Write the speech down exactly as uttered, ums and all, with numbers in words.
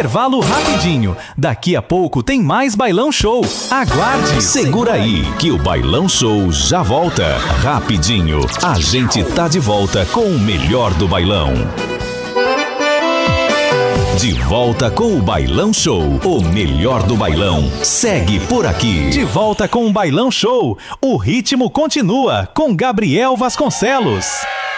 Intervalo rapidinho. Daqui a pouco tem mais Bailão Show. Aguarde. Segura aí que o Bailão Show já volta. Rapidinho. A gente tá de volta com o melhor do bailão. De volta com o Bailão Show. O melhor do bailão segue por aqui. De volta com o Bailão Show. O ritmo continua com Gabriel Vasconcelos.